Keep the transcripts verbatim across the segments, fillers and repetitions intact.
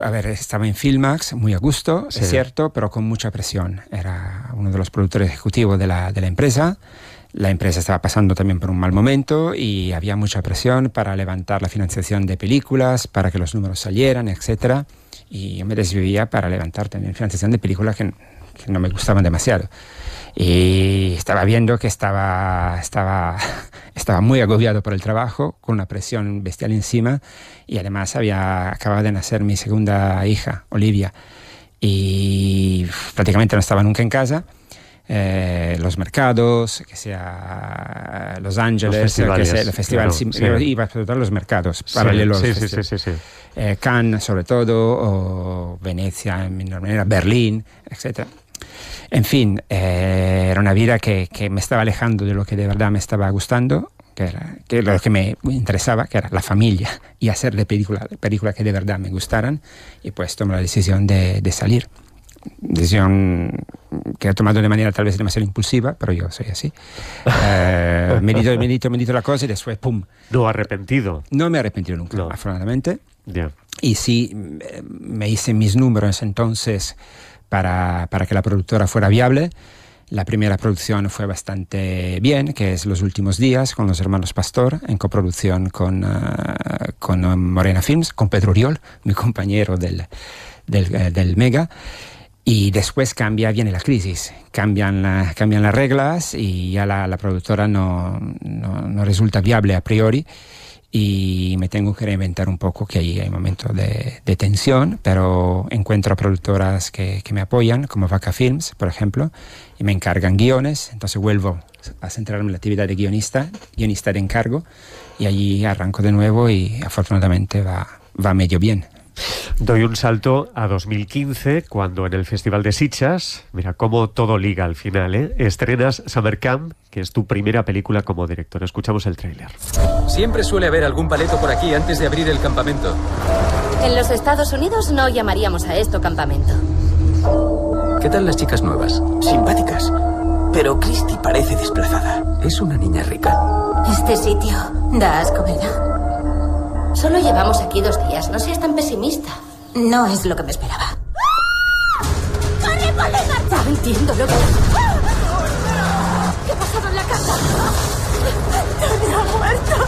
A ver, estaba en Filmax, muy a gusto, Sí. es cierto, pero con mucha presión. Era uno de los productores ejecutivos de la, de la empresa. La empresa estaba pasando también por un mal momento y había mucha presión para levantar la financiación de películas, para que los números salieran, etcétera. Y yo me desvivía para levantar también financiación de películas que, que no me gustaban demasiado. Y estaba viendo que estaba, estaba, estaba muy agobiado por el trabajo, con una presión bestial encima, y además había acabado de nacer mi segunda hija, Olivia, y prácticamente no estaba nunca en casa. Eh, los mercados, que sea Los Ángeles, los festivales, que sea el festival, claro, sí, sí. yo iba a todos los mercados paralelos. Sí, al sí, sí, festival. sí, sí. Eh, Cannes sobre todo, o Venecia en menor manera, Berlín, etcétera. En fin, eh, era una vida que, que me estaba alejando de lo que de verdad me estaba gustando, que era que lo que me interesaba, que era la familia, y hacer de películas película que de verdad me gustaran, y pues tomé la decisión de, de salir. Decisión que he tomado de manera tal vez demasiado impulsiva, pero yo soy así. Eh, medito, medito, medito la cosa y después, ¡pum! No arrepentido. No me he arrepentido nunca, No. afortunadamente. Ya. Y sí, me hice mis números entonces para, para que la productora fuera viable. La primera producción fue bastante bien, que es Los Últimos Días, con los hermanos Pastor, en coproducción con, uh, con uh, Morena Films, con Pedro Oriol, mi compañero del, del, uh, del Mega. Y después cambia, viene la crisis, cambian, la, cambian las reglas y ya la, la productora no, no, no resulta viable a priori, y me tengo que reinventar un poco, que ahí hay momentos de, de tensión, pero encuentro productoras que, que me apoyan, como Vaca Films, por ejemplo, y me encargan guiones. Entonces vuelvo a centrarme en la actividad de guionista, guionista de encargo, y allí arranco de nuevo y afortunadamente va, va medio bien. Doy un salto a dos mil quince, cuando en el Festival de Sitges, mira cómo todo liga al final, ¿eh? Estrenas Summer Camp, que es tu primera película como director. Escuchamos el tráiler. Siempre suele haber algún paleto por aquí antes de abrir el campamento. En los Estados Unidos no llamaríamos a esto campamento. ¿Qué tal las chicas nuevas? Simpáticas. Pero Christy parece desplazada. Es una niña rica. Este sitio da asco, ¿verdad? Solo llevamos aquí dos días, no seas tan pesimista. No es lo que me esperaba. ¡Corre, Voldemort! Ya entiendo lo que... ¿Qué ha pasado en la casa? ¡Tony ha muerto!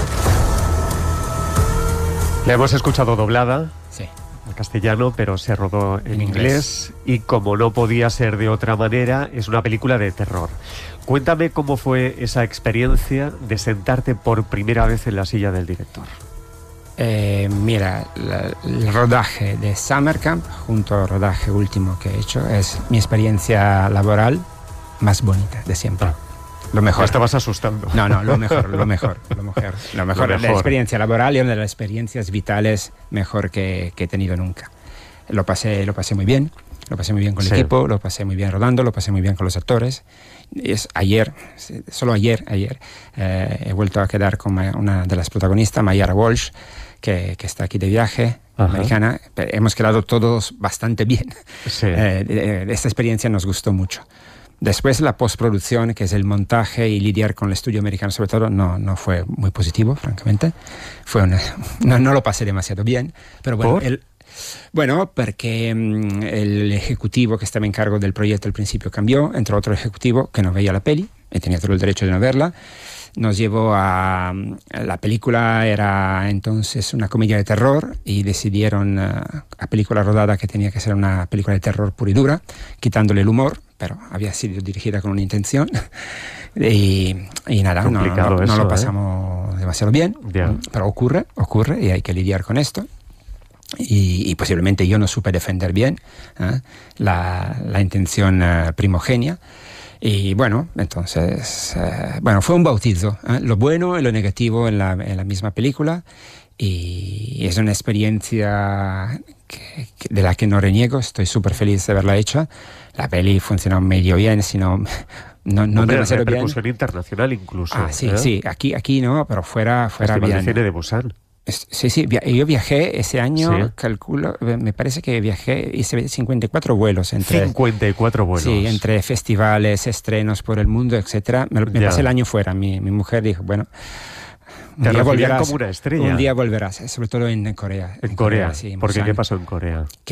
La hemos escuchado doblada Sí. al castellano, pero se rodó en, En inglés. inglés. Y como no podía ser de otra manera, es una película de terror. Cuéntame cómo fue esa experiencia de sentarte por primera vez en la silla del director. Eh, mira, la, el rodaje de Summer Camp, junto al rodaje último que he hecho, es mi experiencia laboral más bonita de siempre. Ah. Lo mejor. Me estabas asustando. No, no, lo mejor, lo mejor, lo mejor. Lo mejor, Lo la mejor. experiencia laboral y una de las experiencias vitales mejor que, que he tenido nunca. Lo pasé, lo pasé muy bien, lo pasé muy bien con el Sí. equipo, lo pasé muy bien rodando, lo pasé muy bien con los actores. Es ayer, solo ayer, ayer, eh, he vuelto a quedar con una de las protagonistas, Mayara Walsh, que, que está aquí de viaje, Ajá. americana. Hemos quedado todos bastante bien. Sí. Eh, eh, esta experiencia nos gustó mucho. Después la postproducción, que es el montaje y lidiar con el estudio americano sobre todo, no, no fue muy positivo, francamente. Fue una, no, no lo pasé demasiado bien. Pero bueno, ¿Por? el, bueno porque mmm, el ejecutivo que estaba en cargo del proyecto al principio cambió, entró otro ejecutivo que no veía la peli, y tenía todo el derecho de no verla. Nos llevó a... La película era entonces una comedia de terror y decidieron uh, a película rodada que tenía que ser una película de terror pura y dura, quitándole el humor, pero había sido dirigida con una intención. y, y nada, no, no, no, eso, no lo ¿eh? pasamos demasiado bien, Ya. pero ocurre, ocurre y hay que lidiar con esto. Y, y posiblemente yo no supe defender bien ¿eh? la, la intención uh, primogenia. Y bueno, entonces, eh, bueno, fue un bautizo, ¿eh? Lo bueno y lo negativo en la, en la misma película, y es una experiencia que, que, de la que no reniego, estoy súper feliz de haberla hecha. La peli funcionó medio bien, sino no, no Hombre, demasiado bien. repercusión internacional incluso. Ah, sí, ¿eh? sí, aquí, aquí no, pero fuera, fuera Festival bien. de Cine de Busan. Sí, sí, yo viajé ese año, Sí. calculo, me parece que viajé, hice cincuenta y cuatro vuelos entre... cincuenta y cuatro vuelos. Sí, entre festivales, estrenos por el mundo, etcétera. Me, me Ya. pasé el año fuera. Mi, mi mujer dijo, bueno, Un Te día recibían volverás. como una estrella. Un día volverás, sobre todo en Corea. En, en Corea, Corea sí, ¿por qué? Busan. ¿Qué pasó en Corea?